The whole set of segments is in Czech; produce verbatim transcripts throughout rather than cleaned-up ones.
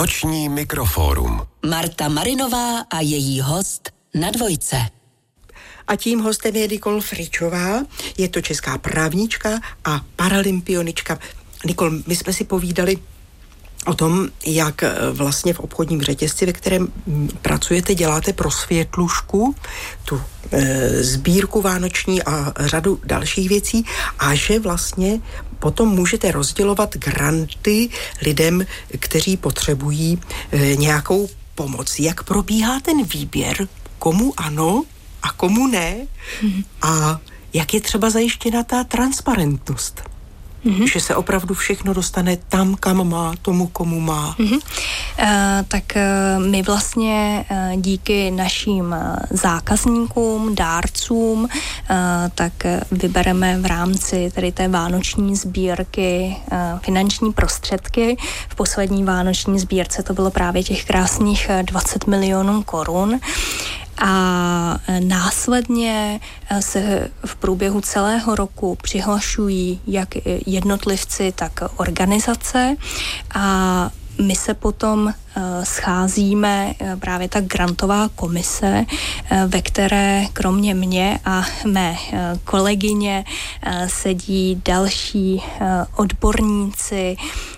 Noční mikrofórum. Marta Marinová a její host na Dvojce. A tím hostem je Nikol Fričová, je to česká právnička a paralympionička. Nikol, my jsme si povídali o tom, jak vlastně v obchodním řetězci, ve kterém pracujete, děláte pro Světlušku, tu e, sbírku vánoční a řadu dalších věcí a že vlastně potom můžete rozdělovat granty lidem, kteří potřebují e, nějakou pomoc. Jak probíhá ten výběr, komu ano a komu ne? Mm-hmm. A jak je třeba zajištěna ta transparentnost? Mm-hmm. Že se opravdu všechno dostane tam, kam má, tomu, komu má. Mm-hmm. Uh, tak uh, my vlastně uh, díky našim uh, zákazníkům, dárcům, uh, tak uh, vybereme v rámci tedy té vánoční sbírky uh, finanční prostředky. V poslední vánoční sbírce to bylo právě těch krásných uh, dvacet milionů korun. A následně se v průběhu celého roku přihlašují jak jednotlivci, tak organizace a my se potom scházíme právě ta grantová komise, ve které kromě mě a mé kolegyně sedí další odborníci,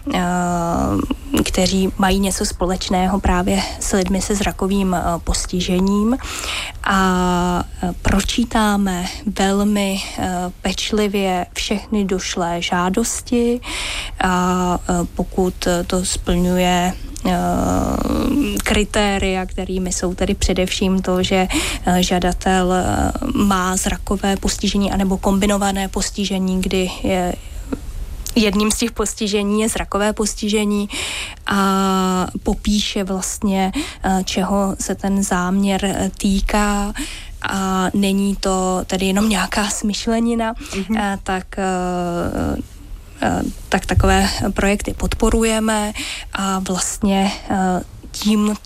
kteří mají něco společného právě s lidmi se zrakovým postižením a pročítáme velmi pečlivě všechny došlé žádosti a pokud to splňuje kritéria, kterými jsou tedy především to, že žadatel má zrakové postižení anebo kombinované postižení, kdy je jedním z těch postižení je zrakové postižení a popíše vlastně, čeho se ten záměr týká a není to tedy jenom nějaká smyšlenina, mm-hmm. tak tak takové projekty podporujeme a vlastně tím